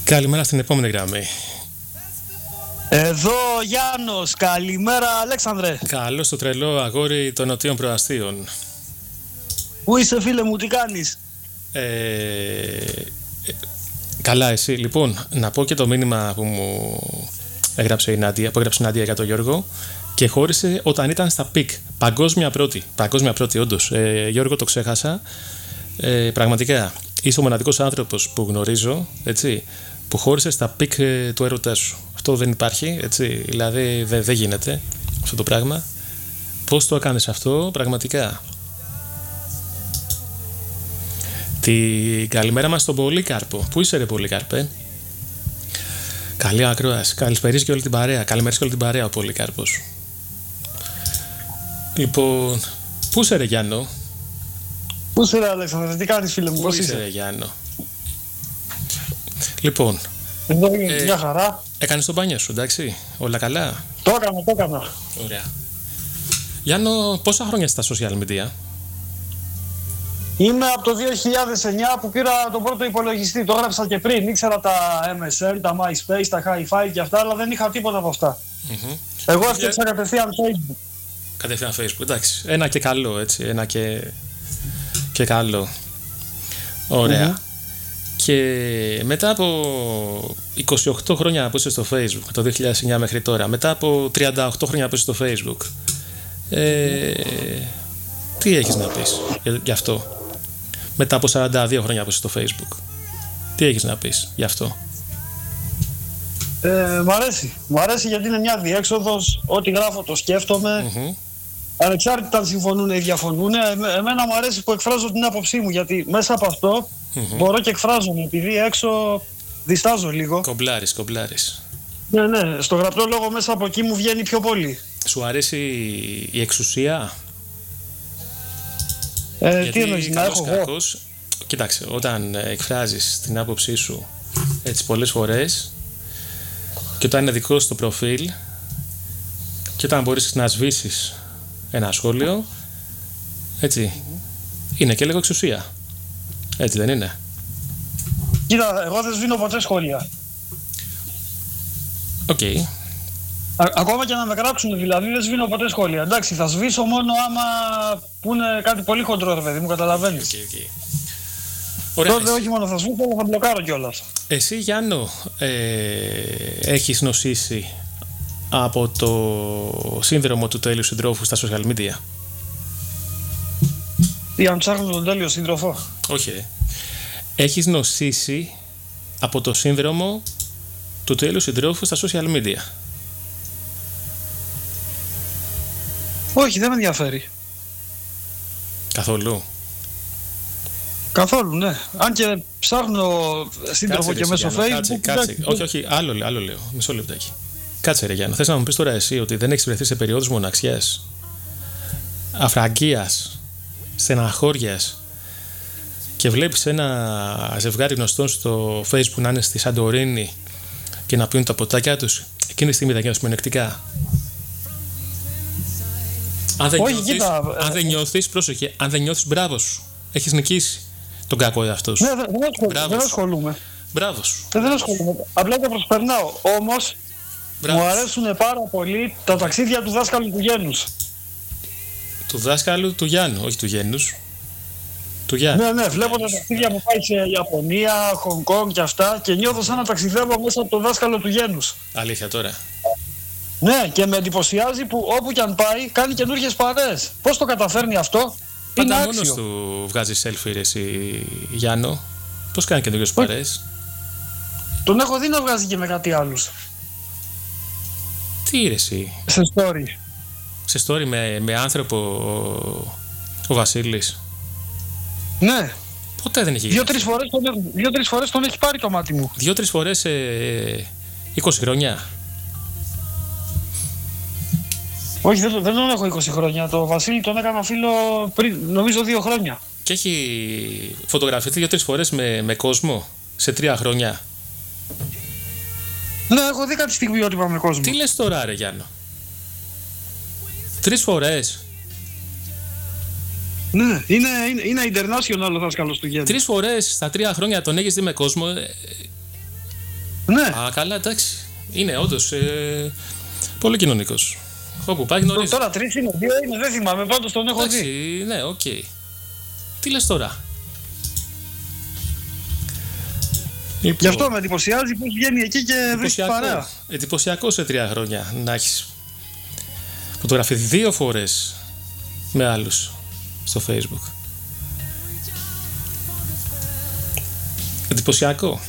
Καλημέρα στην επόμενη γραμμή. Εδώ Γιάννος, καλημέρα Αλέξανδρε. Καλώς το τρελό αγόρι των νοτίων προαστίων. Πού είσαι φίλε μου, τι κάνεις? Καλά εσύ. Λοιπόν, να πω και το μήνυμα που μου έγραψε η Νάντια για τον Γιώργο. Και χώρισε όταν ήταν στα πικ. Παγκόσμια πρώτη όντως. Γιώργο, το ξέχασα. Πραγματικά είσαι ο μοναδικός άνθρωπος που γνωρίζω, έτσι, που χώρισε στα πικ του έρωτά σου. Αυτό δεν υπάρχει, έτσι, δηλαδή δεν γίνεται αυτό το πράγμα. Πώς το έκανες αυτό, πραγματικά. Την καλημέρα μας στον Πολύκαρπο. Πού είσαι ρε Πολύκαρπε? Καλή ακρόαση. Καλησπέριζε και όλη την παρέα. Καλημέρις και όλη την παρέα ο Πολύκαρπος. Λοιπόν, πού είσαι ρε Γιάννο? Πού είσαι ρε Αλέξανδρε, τι κάνεις φίλε μου, πώς είσαι? Πού είσαι ρε Γιάννο? Λοιπόν, εδώ είναι μια χαρά. Έκανες το μπάνιο σου, εντάξει, όλα καλά? Το έκανα. Ωραία. Γιάννο, πόσα χρόνια στα social media? Είμαι από το 2009 που πήρα τον πρώτο υπολογιστή. Το έγραψα και πριν. Ήξερα τα MSN, τα MySpace, τα Hi-Fi και αυτά, αλλά δεν είχα τίποτα από αυτά. Εγώ έφτιαξα κατευθείαν Facebook. Κατευθείαν Facebook, εντάξει. Ένα και καλό, έτσι. Ένα και καλό. Ωραία. Και μετά από 28 χρόνια που είσαι στο Facebook, το 2009 μέχρι τώρα, μετά από 38 χρόνια που είσαι στο Facebook, τι έχεις να πεις γι' αυτό? Μετά από 42 χρόνια που είσαι στο Facebook, τι έχεις να πεις γι' αυτό? Μ' αρέσει γιατί είναι μια διέξοδος. Ό,τι γράφω το σκέφτομαι. Ανεξάρτητα αν συμφωνούν ή διαφωνούν. Εμένα μου αρέσει που εκφράζω την άποψή μου, γιατί μέσα από αυτό μπορώ και εκφράζομαι, επειδή έξω διστάζω λίγο. Κομπλάρεις. Ναι, στο γραπτό λόγο μέσα από εκεί μου βγαίνει πιο πολύ. Σου αρέσει η εξουσία? Τι εννοείς, να έχω εγώ? Κοίταξε, όταν εκφράζεις την άποψή σου έτσι πολλές φορές και όταν είναι δικό σου το προφίλ και όταν μπορείς να σβήσεις ένα σχόλιο, έτσι, είναι και λίγο εξουσία. Έτσι δεν είναι? Κοίτα, εγώ δεν σβήνω ποτέ σχόλια. Οκ. Ακόμα και να με κράξουν δηλαδή, δεν σβήνω ποτέ σχόλια. Εντάξει, θα σβήσω μόνο άμα πούνε κάτι πολύ χοντρό, ρε παιδί μου, καταλαβαίνεις. Ωραία. Τότε όχι μόνο θα σβήσω, αλλά θα μπλοκάρω κιόλας. Εσύ Γιάννο, έχεις νοσήσει από το σύνδρομο του τέλειου συντρόφου στα social media? Ή αν ψάχνω τον τέλειο σύντροφο? Όχι. Έχεις νοσήσει από το σύνδρομο του τέλειου συντρόφου στα social media? Όχι, δεν με ενδιαφέρει. Καθόλου? Καθόλου, ναι. Αν και ψάχνω σύντροφο και μέσω Facebook. Κάτσε. Όχι, άλλο λέω. Μισό λεπτάκι. Κάτσε ρε Γιάννο, θες να μου πεις τώρα εσύ ότι δεν έχεις βρεθεί σε περιόδους μοναξιάς, αφραγγίας, στεναχώριας και βλέπεις ένα ζευγάρι γνωστών στο Facebook να είναι στη Σαντορίνη και να πίνουν τα ποτάκια τους? Εκείνη τη στιγμή θα νιώσεις μειονεκτικά? Αν δεν νιώθεις, πρόσεχε, αν δεν νιώθεις, μπράβο σου. Έχεις νικήσει τον κακό εαυτό σου. Ναι, δεν ασχολούμαι. Μπράβο σου. Δεν ασχολούμαι. Απλά το προσπερνάω. Όμως μου αρέσουν πάρα πολύ τα ταξίδια του δάσκαλου του Γένους. Του δάσκαλου του Γιάννου, όχι του Γένους. Του Γιάννου. Ναι, βλέπω τα ταξίδια που πάει σε Ιαπωνία, Χονγκ Κονγκ και αυτά και νιώθω σαν να ταξιδεύω μέσα από το δάσκαλο του Γένους. Αλήθεια τώρα? Ναι, και με εντυπωσιάζει που όπου κι αν πάει κάνει καινούργιες παρέες. Πώς το καταφέρνει αυτό? Πάντα μόνος του βγάζει selfie ρε εσύ Γιάννο. Πώς κάνει καινούργιες παρέες? Τον έχω δει να βγάζει και με κάτι άλλους. Τι ρε εσύ? Σε story. Σε story με άνθρωπο ο Βασίλης? Ναι. Ποτέ δεν έχει γίνει. Δύο-τρεις φορές τον έχει πάρει το μάτι μου. 2-3 φορές 20 χρόνια? Όχι, δεν τον έχω 20 χρόνια. Το Βασίλη τον έκανα φίλο πριν, νομίζω 2 χρόνια. Και έχει φωτογραφηθεί 2-3 φορές με κόσμο σε 3 χρόνια? Ναι, έχω δει κάτι στιγμιότυπα με κόσμο. Τι λες τώρα ρε Γιάννο? 3 φορές? Ναι, είναι international ο δάσκαλος του Γέννου. 3 φορές στα 3 χρόνια τον έχεις δει με κόσμο? Ναι. Α, καλά, εντάξει. Είναι όντως πολύ κοινωνικός. Όπου πάει γνωρίζει. Τώρα 3 είναι, 2 είναι, δεν θυμάμαι, πάντως τον έχω δει. Ναι, οκ. Τι λες τώρα? Λοιπόν, γι' αυτό με εντυπωσιάζει που βγαίνει εκεί και βρίσκει παρέα. Εντυπωσιακό σε 3 χρόνια να έχεις φωτογραφηθεί 2 φορές με άλλους στο Facebook. Εντυπωσιακό.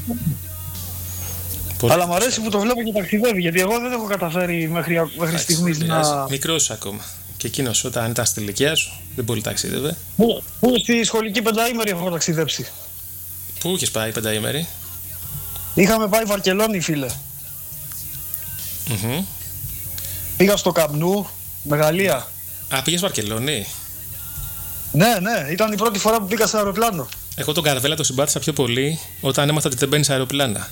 Αλλά μου αρέσει που το βλέπω και ταξιδεύει, γιατί εγώ δεν έχω καταφέρει μέχρι στιγμής να... Μικρός ακόμα. Και εκείνος όταν ήταν στην ηλικία σου δεν πολύ ταξίδευε. Πού στη σχολική πενταήμερη έχω ταξιδέψει. Πού είχες πάει πενταήμερη? Είχαμε πάει Βαρκελόνη, φίλε. Πήγα στο Καμπνού, Μεγαλεία. Α, πήγες Βαρκελόνη? Ναι, ήταν η πρώτη φορά που πήγα σε αεροπλάνο. Εγώ τον Καρβέλα το συμπάθησα πιο πολύ όταν έμαθα ότι δεν μπαίνει σε αεροπλάνα.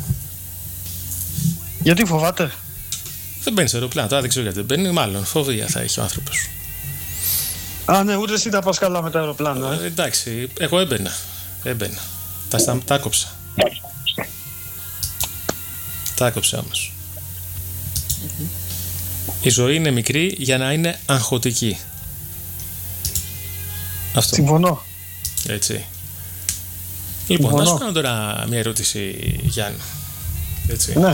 Γιατί φοβάται? Δεν μπαίνει σε αεροπλάνα, τώρα δεν ξέρω γιατί δεν μπαίνει, μάλλον φοβία θα έχει ο άνθρωπος. Α, ναι, ούτε εσύ τα πας καλά με τα αεροπλάνα. Εντάξει, εγώ έμπαινα. Τα άκοψα. Τα άκοψα όμως. Η ζωή είναι μικρή για να είναι αγχωτική. Αυτό. Συμφωνώ. Έτσι. Λοιπόν, να σου κάνω τώρα μια ερώτηση, Γιάννη. Έτσι. Ναι.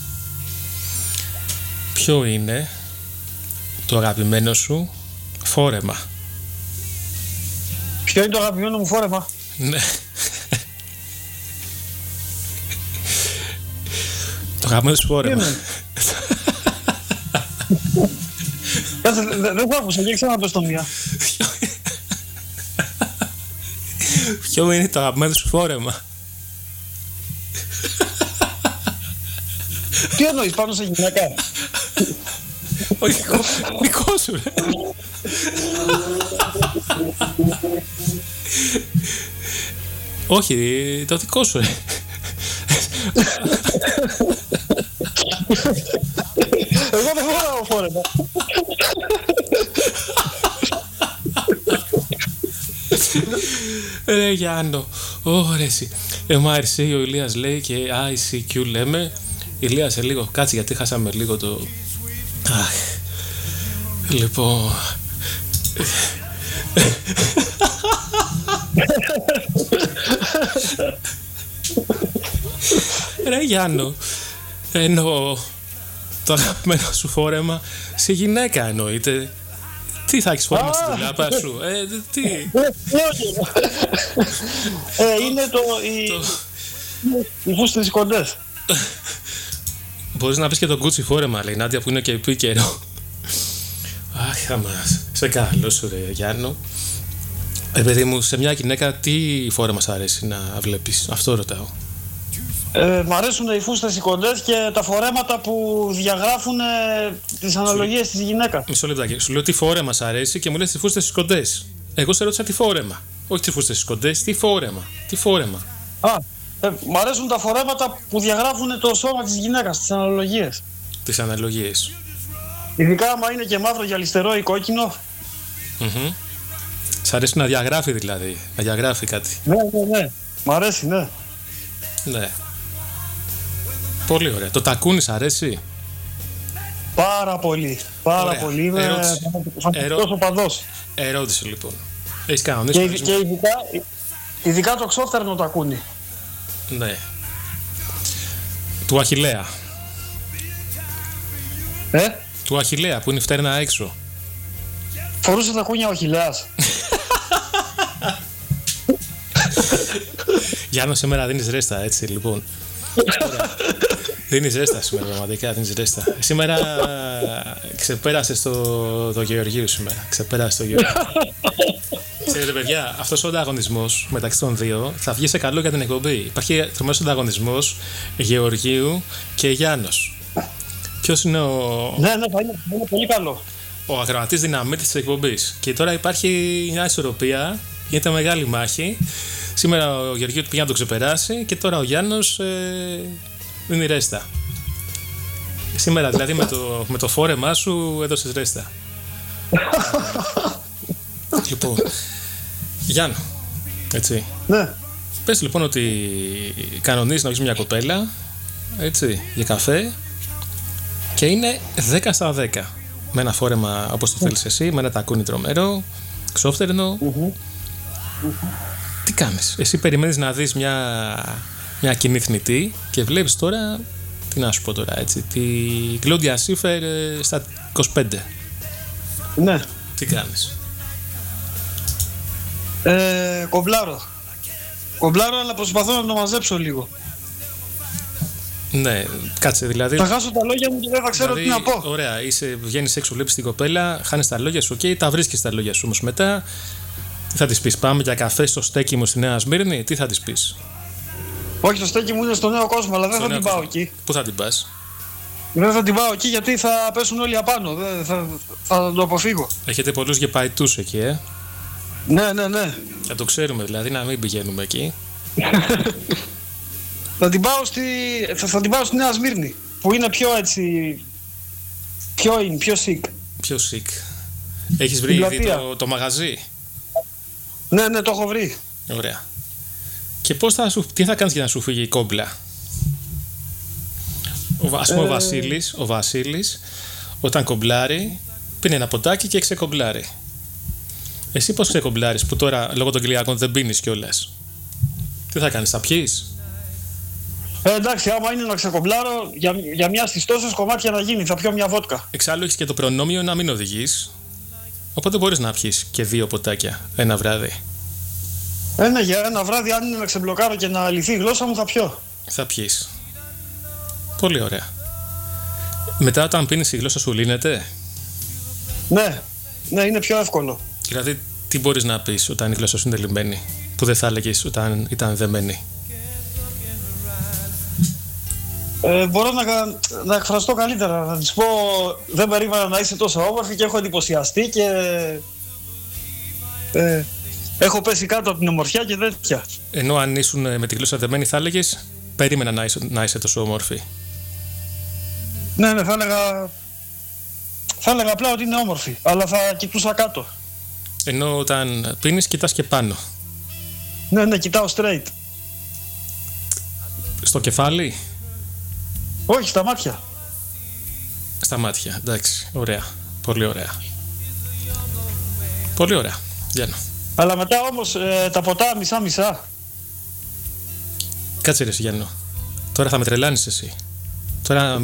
Ποιο είναι το αγαπημένο σου φόρεμα? Ποιο είναι το αγαπημένο μου φόρεμα? Ναι. Το αγαπημένο σου φόρεμα. Δεν το άκουσα, για ξαναπες το μία. Ποιο είναι το αγαπημένο σου φόρεμα? Τι εννοείς, πάνω σε γυναίκα? Όχι, δικό σου ρε. Όχι, το δικό σου ρε. Εγώ δεν φοράω φόρεμα. Ρε Γιάννο, ωρесі. Μ' άρεσε, ο Ηλίας λέει και ICQ λέμε. Ηλία, σε λίγο, κάτσε γιατί χάσαμε λίγο το... Αχ, λοιπόν... Ρε Γιάννο, εννοώ το αγαπημένο σου φόρεμα σε γυναίκα εννοείται. Τι θα έχεις φόρεμα στη δουλειά σου? Τι? Είναι οι φούστες κοντές. Μπορείς να πεις και το Gucci φόρεμα, λέει η Νάντια, που είναι και επίκαιρο. Αχ, αμάς. Σε καλό σου ρε Γιάννο. Παιδί μου, σε μια γυναίκα τι φόρεμα σ' αρέσει να βλέπεις? Αυτό ρωτάω. Μ' αρέσουν οι φούστες οι κοντές και τα φορέματα που διαγράφουν τις αναλογίες της γυναίκας. Μισό λεπτάκι. Σου λέω τι φόρεμα σ' αρέσει και μου λες τις φούστες τις κοντές. Εγώ σε ρώτησα τι φόρεμα. Όχι τις φούστες τις κοντές, τι φόρεμα. Τι φόρεμα. Μ' αρέσουν τα φορέματα που διαγράφουν το σώμα της γυναίκας, τις αναλογίες. Τις αναλογίες. Ειδικά άμα είναι και μαύρο, γυαλιστερό ή κόκκινο. Σ' αρέσει να διαγράφει δηλαδή, να διαγράφει κάτι? Ναι. Μ' αρέσει, ναι. Ναι. Πολύ ωραία. Το τακούνι σ' αρέσει? Πάρα πολύ. Πάρα πολύ. Είμαι φανταστικός οπαδός. Ερώτηση λοιπόν. Έχεις κανονίσει? Και ειδικά το ξόφτερνο τακούνι. Ναι. Του Αχιλλέα. Του Αχιλλέα που είναι η φτέρνα έξω. Φορούσε τακούνια ο Αχιλλέας. Γιάννο, σήμερα δίνεις ρέστα, έτσι λοιπόν. Δίνεις ρέστα σήμερα, πραγματικά δίνεις ρέστα. Σήμερα ξεπέρασες το Γεωργίου σήμερα. Ξεπέρασες το Γεωργίου. Ξέρετε παιδιά, αυτός ο ανταγωνισμός μεταξύ των δύο θα βγει σε καλό για την εκπομπή. Υπάρχει τρομερός ανταγωνισμός Γεωργίου και Γιάννος. Ποιος είναι ο... Ναι, θα είναι πολύ καλό. Ο ακροατής δυναμίτης της εκπομπής. Και τώρα υπάρχει μια ισορροπία, γίνεται μεγάλη μάχη. Σήμερα ο Γεωργίου πήγε να το ξεπεράσει και τώρα ο Γιάννος δίνει ρέστα. Σήμερα δηλαδή με το φόρεμά σου έδωσες ρέστα. Λοιπόν, Γιάννο, έτσι. Ναι. Πες λοιπόν ότι κανονίζεις να βγεις μια κοπέλα έτσι, για καφέ και είναι 10 στα 10. Με ένα φόρεμα όπως το θέλεις εσύ, με ένα τακούνι τρομερό, ξόφτερνο. Τι κάνεις? Εσύ περιμένεις να δεις μια κοινή θνητή και βλέπεις τώρα, τι να σου πω τώρα, έτσι, τη Claudia Schiffer στα 25. Ναι. Τι κάνεις? Κομπλάρω, αλλά προσπαθώ να το μαζέψω λίγο. Ναι, κάτσε δηλαδή. Θα χάσω τα λόγια μου και δεν θα ξέρω δηλαδή, τι να πω. Ωραία, βγαίνεις έξω, βλέπεις την κοπέλα, χάνεις τα λόγια σου, τα βρίσκεις τα λόγια σου όμως μετά. Τι θα της πεις? Πάμε για καφέ στο στέκι μου στη Νέα Σμύρνη? Τι θα της πεις? Όχι, το στέκι μου είναι στο Νέο Κόσμο, αλλά δεν θα την πάω εκεί. Πού θα την πας? Δεν θα την πάω εκεί γιατί θα πέσουν όλοι απάνω. Θα το αποφύγω. Έχετε πολλούς γεπαϊτούς εκεί, Ναι. Θα το ξέρουμε δηλαδή, να μην πηγαίνουμε εκεί. Θα την πάω στη Νέα Σμύρνη, που είναι πιο έτσι. Πιο sick. Πιο sick. Έχεις βρει ήδη το μαγαζί? Ναι, το έχω βρει. Ωραία. Και τι θα κάνεις για να σου φύγει η κόμπλα? Ας πούμε ο Βασίλης όταν κομπλάρει πίνει ένα ποτάκι και ξεκομπλάρει. Εσύ πώς ξεκομπλάρεις που τώρα λόγω των Κυριακών δεν πίνεις κιόλας? Τι θα κάνεις, θα πιείς? Εντάξει, άμα είναι να ξεκομπλάρω, για μια στις τόσες κομμάτια να γίνει, θα πιω μια βότκα. Εξάλλου έχεις και το προνόμιο να μην οδηγείς, οπότε μπορείς να πιεις και 2 ποτάκια ένα βράδυ. Ναι, για ένα βράδυ, αν είναι να ξεμπλοκάρω και να λυθεί η γλώσσα μου, θα πιω. Θα πιείς. Πολύ ωραία. Μετά όταν πίνεις η γλώσσα σου λύνεται? Ναι, είναι πιο εύκολο. Δηλαδή, τι μπορείς να πεις όταν η γλώσσα σου είναι λυμμένη, που δεν θα έλεγες όταν ήταν δεμένη? Μπορώ να εκφραστώ καλύτερα, να της πω δεν περίμενα να είσαι τόσο όμορφη και έχω εντυπωσιαστεί και έχω πέσει κάτω από την ομορφιά και τέτοια. Ενώ αν ήσουν με τη γλώσσα δεμένη θα έλεγες περίμενα να είσαι τόσο όμορφη. Ναι, θα έλεγα απλά ότι είναι όμορφη, αλλά θα κοιτούσα κάτω. Ενώ όταν πίνεις κοιτάς και πάνω. Ναι, κοιτάω straight. Στο κεφάλι? Όχι, στα μάτια. Στα μάτια, εντάξει, ωραία, πολύ ωραία. Πολύ ωραία, Γιάννο. Αλλά μετά όμως τα ποτά μισά-μισά. Κάτσε ρε Γιάννο, τώρα θα με τρελάνεις εσύ. Τώρα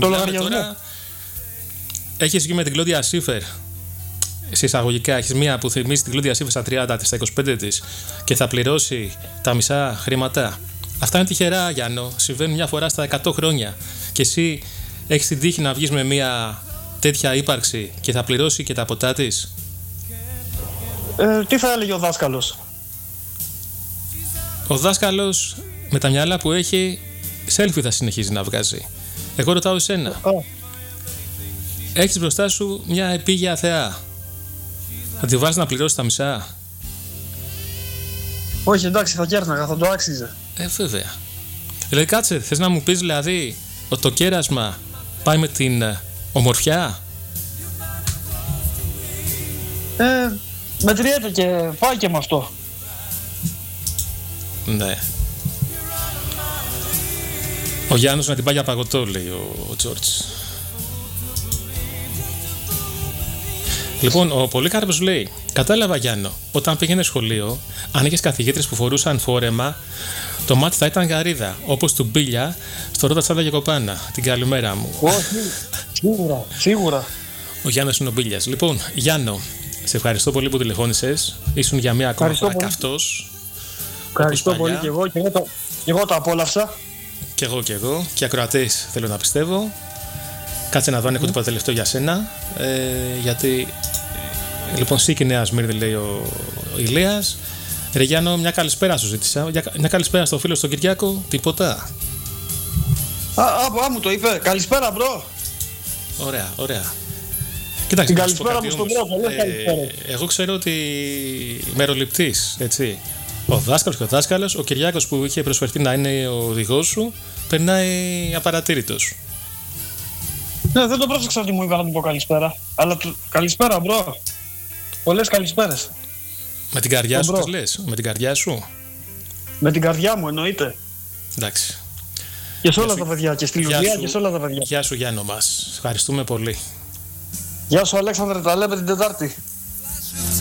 έχεις βγει με την Claudia Schiffer. Σε εισαγωγικά έχεις μία που θυμίζει την Claudia Schiffer στα 30 της, στα 25 της και θα πληρώσει τα μισά χρήματα. Αυτά είναι τυχερά, Γιάννο. Συμβαίνουν μια φορά στα 100 χρόνια. Και εσύ έχεις την τύχη να βγεις με μια τέτοια ύπαρξη και θα πληρώσει και τα ποτά της. Τι θα έλεγε ο δάσκαλος? Ο δάσκαλος με τα μυαλά που έχει selfie θα συνεχίζει να βγάζει. Εγώ ρωτάω εσένα. Έχεις μπροστά σου μια επίγεια θεά. Θα τη βάζεις να πληρώσει τα μισά? Όχι, εντάξει, θα κέρναγα, θα το άξιζε. Βέβαια. Δηλαδή κάτσε, θες να μου πεις δηλαδή ότι το κέρασμα πάει με την ομορφιά? Μετριέται και πάει και με αυτό. Ναι. Ο Γιάννος να την πάει για παγωτό, λέει ο Τζόρτζ. Λοιπόν, ο Πολύκαρπος λέει: κατάλαβα, Γιάννο, όταν πήγαινε σχολείο, αν είχες καθηγήτρες που φορούσαν φόρεμα, το μάτι θα ήταν γαρίδα, όπως του Μπίλια στο Ρώτα Τσάντα και Κοπάνα. Την καλημέρα μου. Όχι, σίγουρα. Ο Γιάννος είναι ο Μπίλιας. Λοιπόν, Γιάννο, σε ευχαριστώ πολύ που τηλεφώνησες. Ήσουν για μία ακόμα φορά καυτός. Ευχαριστώ πολύ και εγώ το απόλαυσα. Και εγώ. Και ακροατές θέλω να πιστεύω. Κάτσε να δω αν έχω τίποτα τελευταίο για σένα. Γιατί. Λοιπόν, Σίκη Νέα Σμύρνη, λέει ο Ηλίας. Ρε Γιάννο, μια καλησπέρα σου ζήτησα. Μια καλησπέρα στο φίλο στον Κυριάκο. Τίποτα? Μου το είπε. Καλησπέρα, μπρο. Ωραία. Κοιτάξτε, την καλησπέρα μου στον μπρο. Εγώ ξέρω ότι μεροληπτής, έτσι. Ο δάσκαλος και ο δάσκαλος, ο Κυριάκος που είχε προσφερθεί να είναι ο οδηγός σου, περνάει απαρατήρητος. Ναι, δεν το πρόσεξα ότι μου είπα να του πω καλησπέρα. Αλλά καλησπέρα, μπρο. Πολλές καλησπέρες. Με την καρδιά σου, λες, με την καρδιά σου. Με την καρδιά μου, εννοείται. Εντάξει. Και σε όλα τα παιδιά, και στη Λουδία και σε όλα τα παιδιά. Γεια σου Γιάννο μας. Ευχαριστούμε πολύ. Γεια σου Αλέξανδρε, τα λέμε την Τετάρτη.